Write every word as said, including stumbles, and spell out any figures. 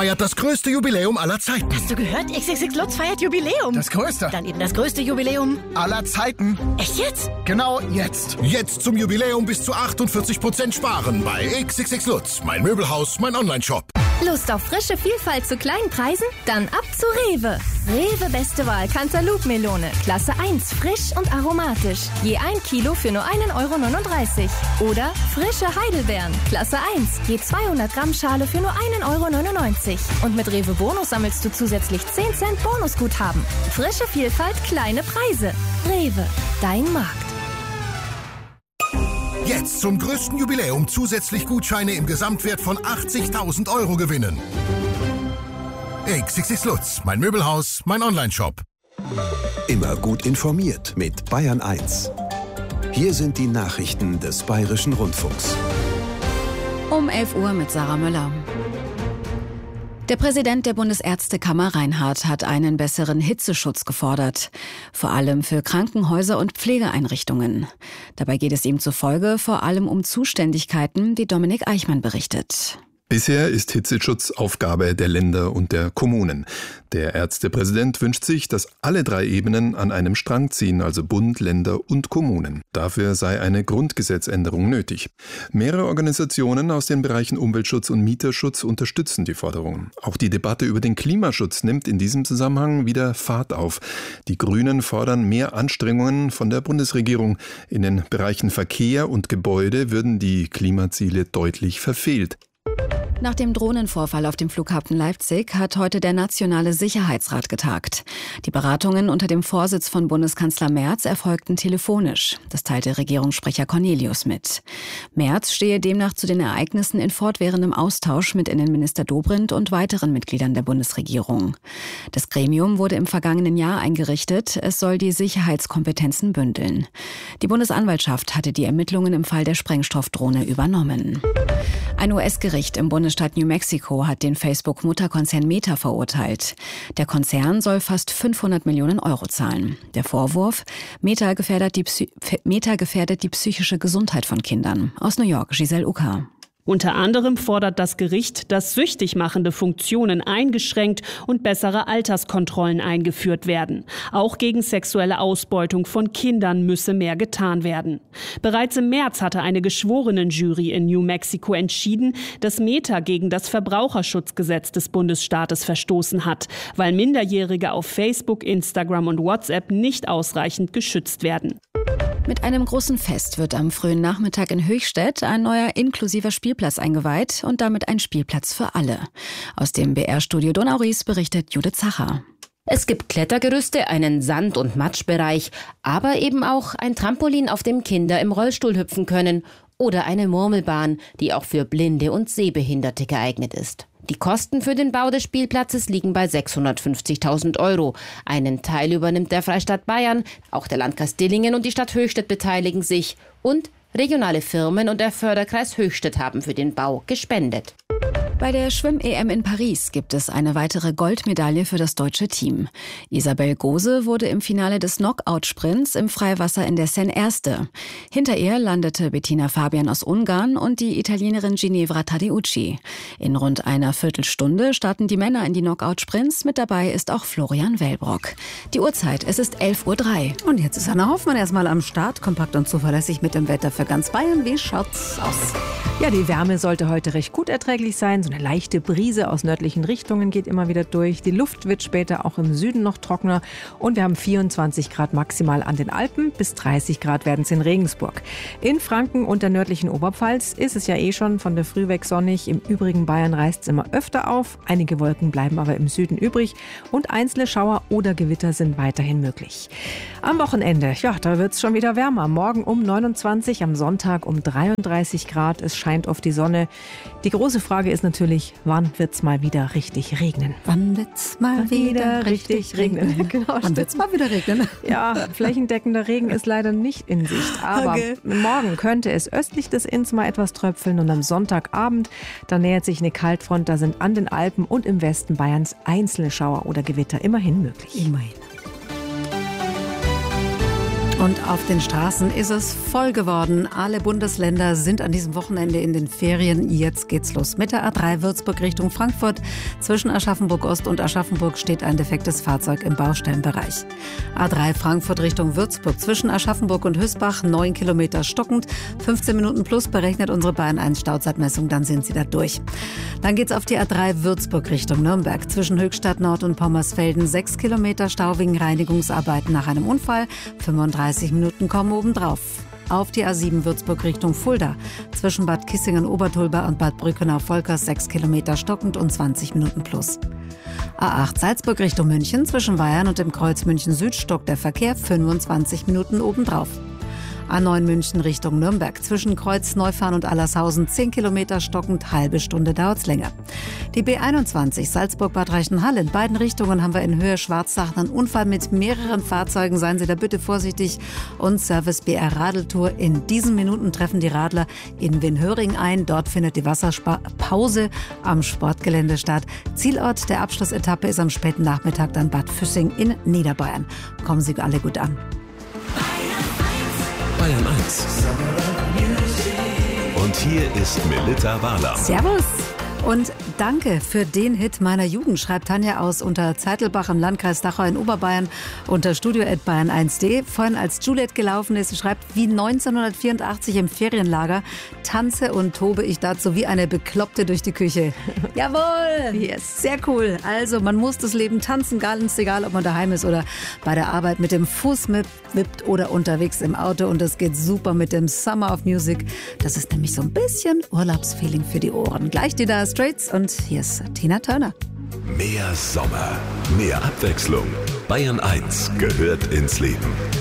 feiert das größte Jubiläum aller Zeiten. Hast du gehört? X X X Lutz feiert Jubiläum. Das größte? Dann eben das größte Jubiläum aller Zeiten. Echt jetzt? Genau jetzt. Jetzt zum Jubiläum bis zu achtundvierzig Prozent sparen bei X X X Lutz. Mein Möbelhaus, mein Onlineshop. Lust auf frische Vielfalt zu kleinen Preisen? Dann ab zu Rewe. Rewe beste Wahl Cantaloupe-Melone. Klasse eins, frisch und aromatisch. Je ein Kilo für nur ein Euro neununddreißig. Oder frische Heidelbeeren. Klasse eins, je zweihundert Gramm Schale für nur ein Euro neunundneunzig. Und mit Rewe Bonus sammelst du zusätzlich zehn Cent Bonusguthaben. Frische Vielfalt, kleine Preise. Rewe, dein Markt. Jetzt zum größten Jubiläum zusätzlich Gutscheine im Gesamtwert von achtzigtausend Euro gewinnen. X X X Lutz, mein Möbelhaus, mein Onlineshop. Immer gut informiert mit Bayern eins. Hier sind die Nachrichten des Bayerischen Rundfunks. Um elf Uhr mit Sarah Müller. Der Präsident der Bundesärztekammer Reinhardt hat einen besseren Hitzeschutz gefordert. Vor allem für Krankenhäuser und Pflegeeinrichtungen. Dabei geht es ihm zufolge vor allem um Zuständigkeiten, wie Dominik Eichmann berichtet. Bisher ist Hitzeschutz Aufgabe der Länder und der Kommunen. Der Ärztepräsident wünscht sich, dass alle drei Ebenen an einem Strang ziehen, also Bund, Länder und Kommunen. Dafür sei eine Grundgesetzänderung nötig. Mehrere Organisationen aus den Bereichen Umweltschutz und Mieterschutz unterstützen die Forderungen. Auch die Debatte über den Klimaschutz nimmt in diesem Zusammenhang wieder Fahrt auf. Die Grünen fordern mehr Anstrengungen von der Bundesregierung. In den Bereichen Verkehr und Gebäude würden die Klimaziele deutlich verfehlt. Nach dem Drohnenvorfall auf dem Flughafen Leipzig hat heute der Nationale Sicherheitsrat getagt. Die Beratungen unter dem Vorsitz von Bundeskanzler Merz erfolgten telefonisch. Das teilte Regierungssprecher Cornelius mit. Merz stehe demnach zu den Ereignissen in fortwährendem Austausch mit Innenminister Dobrindt und weiteren Mitgliedern der Bundesregierung. Das Gremium wurde im vergangenen Jahr eingerichtet. Es soll die Sicherheitskompetenzen bündeln. Die Bundesanwaltschaft hatte die Ermittlungen im Fall der Sprengstoffdrohne übernommen. Ein U S-Gericht im Bundesstaat New Mexico hat den Facebook-Mutterkonzern Meta verurteilt. Der Konzern soll fast fünfhundert Millionen Euro zahlen. Der Vorwurf: Meta gefährdet die, Psy- Meta gefährdet die psychische Gesundheit von Kindern. Aus New York, Giselle Uka. Unter anderem fordert das Gericht, dass süchtig machende Funktionen eingeschränkt und bessere Alterskontrollen eingeführt werden. Auch gegen sexuelle Ausbeutung von Kindern müsse mehr getan werden. Bereits im März hatte eine Geschworenenjury in New Mexico entschieden, dass Meta gegen das Verbraucherschutzgesetz des Bundesstaates verstoßen hat, weil Minderjährige auf Facebook, Instagram und WhatsApp nicht ausreichend geschützt werden. Mit einem großen Fest wird am frühen Nachmittag in Höchstädt ein neuer inklusiver Spielplatz eingeweiht und damit ein Spielplatz für alle. Aus dem B R-Studio Donau-Ries berichtet Judith Zacher. Es gibt Klettergerüste, einen Sand- und Matschbereich, aber eben auch ein Trampolin, auf dem Kinder im Rollstuhl hüpfen können, oder eine Murmelbahn, die auch für Blinde und Sehbehinderte geeignet ist. Die Kosten für den Bau des Spielplatzes liegen bei sechshundertfünfzigtausend Euro. Einen Teil übernimmt der Freistaat Bayern, auch der Landkreis Dillingen und die Stadt Höchstädt beteiligen sich. Und regionale Firmen und der Förderkreis Höchstädt haben für den Bau gespendet. Bei der Schwimm-E M in Paris gibt es eine weitere Goldmedaille für das deutsche Team. Isabel Gose wurde im Finale des Knockout-Sprints im Freiwasser in der Seine Erste. Hinter ihr landete Bettina Fabian aus Ungarn und die Italienerin Ginevra Tadeucci. In rund einer Viertelstunde starten die Männer in die Knockout-Sprints. Mit dabei ist auch Florian Wellbrock. Die Uhrzeit, es ist elf Uhr drei. Und jetzt ist Anna Hoffmann erstmal am Start, kompakt und zuverlässig mit dem Wetter für ganz Bayern. Wie schaut's aus? Ja, die Wärme sollte heute recht gut erträglich sein. So eine leichte Brise aus nördlichen Richtungen geht immer wieder durch. Die Luft wird später auch im Süden noch trockener. Und wir haben vierundzwanzig Grad maximal an den Alpen. Bis dreißig Grad werden es in Regensburg. In Franken und der nördlichen Oberpfalz ist es ja eh schon von der Früh weg sonnig. Im übrigen Bayern reißt es immer öfter auf. Einige Wolken bleiben aber im Süden übrig. Und einzelne Schauer oder Gewitter sind weiterhin möglich. Am Wochenende, ja, da wird es schon wieder wärmer. Morgen um neunundzwanzig, am Sonntag um dreiunddreißig Grad. Es scheint oft die Sonne. Die große Frage ist natürlich, wann wird es mal wieder richtig regnen? Wann wird es mal wieder richtig regnen? Genau, wann wird es mal wieder regnen? Ja, flächendeckender Regen ist leider nicht in Sicht. Aber okay. Morgen könnte es östlich des Inns mal etwas tröpfeln und am Sonntagabend, da nähert sich eine Kaltfront. Da sind an den Alpen und im Westen Bayerns einzelne Schauer oder Gewitter immerhin möglich. Immerhin. Und auf den Straßen ist es voll geworden. Alle Bundesländer sind an diesem Wochenende in den Ferien. Jetzt geht's los mit der A drei Würzburg Richtung Frankfurt. Zwischen Aschaffenburg Ost und Aschaffenburg steht ein defektes Fahrzeug im Baustellenbereich. A drei Frankfurt Richtung Würzburg. Zwischen Aschaffenburg und Hüsbach neun Kilometer stockend. fünfzehn Minuten plus berechnet unsere Bayern eins Stauzeitmessung. Dann sind sie da durch. Dann geht's auf die A drei Würzburg Richtung Nürnberg. Zwischen Höchstadt Nord und Pommersfelden sechs Kilometer Stau wegen Reinigungsarbeiten nach einem Unfall. fünfunddreißig Minuten kommen obendrauf. Auf die A sieben Würzburg Richtung Fulda. Zwischen Bad Kissingen-Obertulba und Bad Brückenau-Volkers sechs Kilometer stockend und zwanzig Minuten plus. A acht Salzburg Richtung München. Zwischen Weyern und dem Kreuz München Süd stockt der Verkehr fünfundzwanzig Minuten obendrauf. A neun München Richtung Nürnberg. Zwischen Kreuz Neufahren und Allershausen zehn Kilometer stockend, halbe Stunde dauert's länger. Die B einundzwanzig Salzburg-Bad Reichenhall. In beiden Richtungen haben wir in Höhe Schwarzach einen Unfall mit mehreren Fahrzeugen. Seien Sie da bitte vorsichtig. Und Service B R Radeltour. In diesen Minuten treffen die Radler in Winhöring ein. Dort findet die Wasserpause am Sportgelände statt. Zielort der Abschlussetappe ist am späten Nachmittag dann Bad Füssing in Niederbayern. Kommen Sie alle gut an. Bayern eins. Und hier ist Melitta Wahler. Servus. Und danke für den Hit meiner Jugend, schreibt Tanja aus unter Zeitelbach im Landkreis Dachau in Oberbayern unter studio at bayern eins punkt de. Vorhin als Juliet gelaufen ist, sie schreibt, wie neunzehnhundertvierundachtzig im Ferienlager tanze und tobe ich dazu wie eine Bekloppte durch die Küche. Jawohl! Yes, sehr cool. Also man muss das Leben tanzen, ganz egal, ob man daheim ist oder bei der Arbeit mit dem Fuß mitwippt oder unterwegs im Auto. Und das geht super mit dem Summer of Music. Das ist nämlich so ein bisschen Urlaubsfeeling für die Ohren. Gleich die da Straits und hier ist Tina Turner. Mehr Sommer, mehr Abwechslung. Bayern eins gehört ins Leben.